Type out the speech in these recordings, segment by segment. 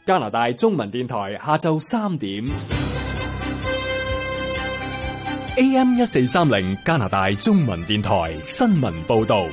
加拿大中文電台下晝3點。AM 1430加拿大中文電台新聞報道。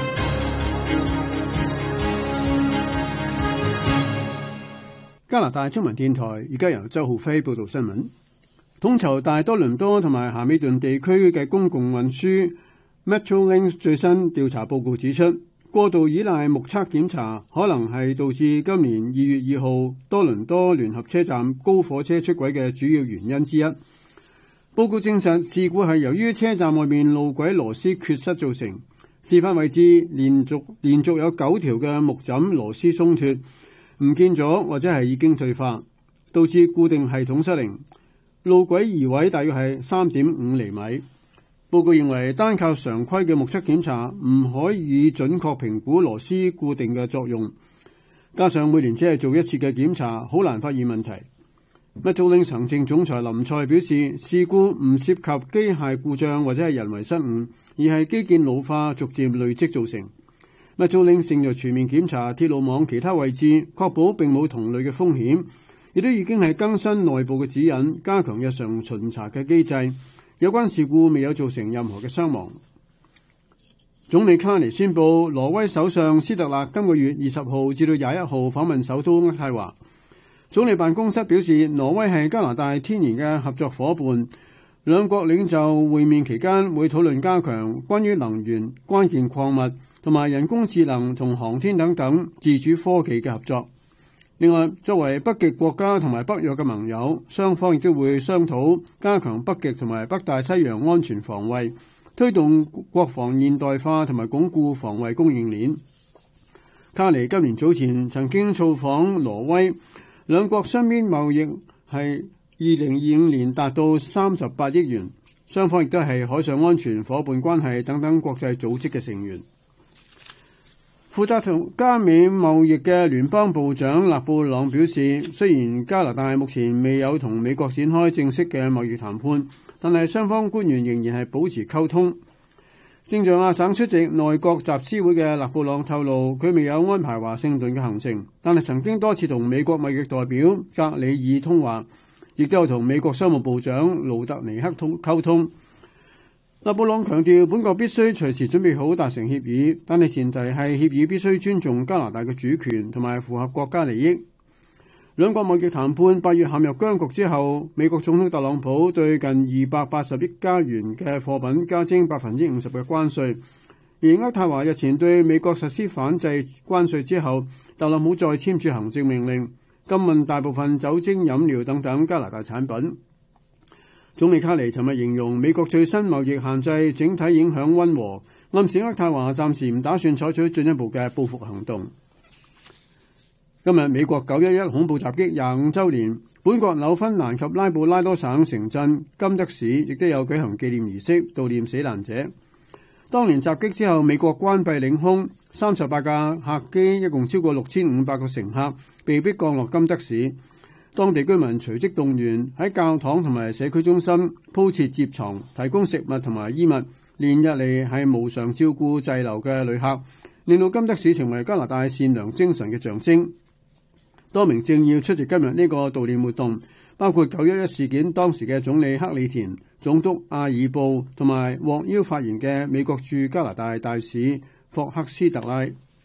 加拿大中文電台而家由周浩輝報道新聞。統籌大多倫多同埋咸美頓地區嘅公共運輸 Metrolinx 最新調查報告指出，過度依賴目測檢查可能係導致今年2月2號多倫多聯合車站高火車出軌嘅主要原因之一。報告證實事故係由於車站外面路軌螺絲缺失造成，事發位置連續有9條嘅木枕螺絲鬆脱，唔見咗或者係已經退化，導致固定系統失靈。路軌移位大約係3.5厘米。報告認為單靠常規嘅目測檢查唔可以準確評估螺絲固定嘅作用，加上每年只係做一次嘅檢查，好難發現問題。Metrolinx 行政總裁林賽表示，事故唔涉及機械故障或者係人為失誤，而係基建老化逐漸累積造成。Metrolinx正在全面檢查鐵路網其他位置，確保並冇同類嘅風險，亦都已經係更新內部嘅指引，加強日常巡查嘅機制。有關事故未有造成任何嘅傷亡。總理卡尼宣布，挪威首相斯特勒今個月20號至到21號訪問首都渥太華。總理辦公室表示，挪威係加拿大天然嘅合作伙伴，兩國領袖會面期間會討論加強關於能源、關鍵礦物同埋人工智能同航天等等自主科技嘅合作。另外，作為北極國家同埋北約嘅盟友，雙方亦都會商討加強北極同埋北大西洋安全防衛，推動國防現代化同埋鞏固防衛供應鏈。卡尼今年早前曾經造訪挪威，兩國雙邊貿易係2025年達到38億元，雙方亦都係海上安全夥伴關係等等國際組織嘅成員。負責同加美貿易嘅聯邦部長勒布朗表示，雖然加拿大目前未有同美國展開正式嘅貿易談判，但係雙方官員仍然係保持溝通。正在亞省出席內閣集思會嘅勒布朗透露，佢未有安排華盛頓嘅行程，但係曾經多次同美國貿易代表格里爾通話，亦都有同美國商務部長盧特尼克溝通。勒布朗強調，本國必須隨時準備好達成協議，但係前提係協議必須尊重加拿大嘅主權同埋符合國家利益。兩國貿易談判8月陷入僵局之後，美國總統特朗普對近280億加元嘅貨品加徵50%嘅關稅，而渥太華日前對美國實施反制關稅之後，特朗普再簽署行政命令，禁運大部分酒精飲料等等加拿大產品。總理卡尼尋日形容美國最新貿易限制整體影響溫和，暗示渥太華暫時唔打算採取進一步嘅報復行動。今日美國911恐怖襲擊25週年，本國紐芬蘭及拉布拉多省城鎮金德市亦都有舉行紀念儀式悼念死難者。當年襲擊之後，美國關閉領空，38架客機一共超過6500個乘客被迫降落金德市。當地居民隨即動員喺教堂同埋社區中心鋪設摺床，提供食物同埋衣物，連日嚟係無償照顧滯留嘅旅客，令到金德市成為加拿大善良精神嘅象徵。多名政要出席今日呢個悼念活動，包括911事件當時嘅總理克里田、總督阿爾布同埋獲邀發言嘅美國駐加拿大大使霍克斯特拉。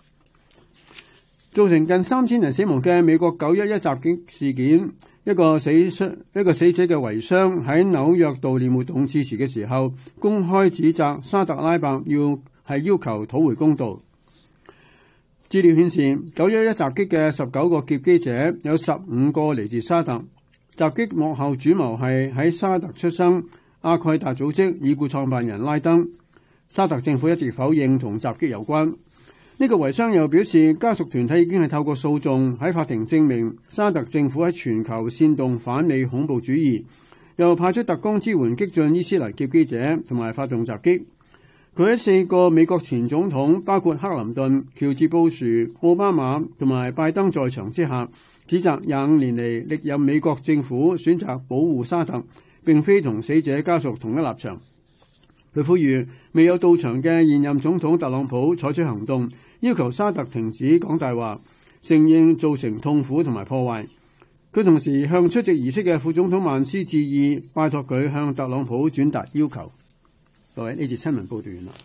造成近3000人死亡嘅美國911襲擊事件，一個死者嘅遺孀喺紐約悼念活動致辭嘅時候，公開指責沙特阿拉伯要求討回公道。資料顯示，911襲擊嘅19個劫機者有15個嚟自沙特，襲擊幕後主謀係喺沙特出生阿蓋達組織已故創辦人拉登。沙特政府一直否認同襲擊有關。呢個遺孀又表示，家屬團體已經係透過訴訟喺法庭證明沙特政府喺全球煽動反美恐怖主義，又派出特工支援激進伊斯蘭劫機者同埋發動襲擊。佢喺4個美國前總統，包括克林頓、喬治布殊、奧巴馬同埋拜登在場之下，指責25年嚟歷任美國政府選擇保護沙特，並非同死者家屬同一立場。佢呼籲未有到場嘅現任總統特朗普採取行動，要求沙特停止講大話， 承認造成痛苦同埋破壞。佢同時向出席儀式嘅副總統曼斯致意，拜託佢向特朗普轉達要求。各位，呢節新聞報道完啦。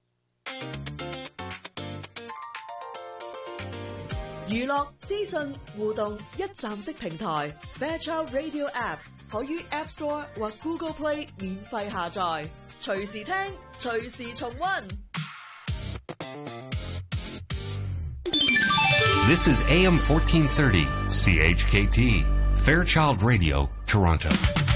娛樂資訊互動一站式平台 Fairchild Radio App 可於 App Store 或 Google Play 免費下載，隨時聽，隨時重溫。 This is AM 1430 CHKT Fairchild Radio, Toronto.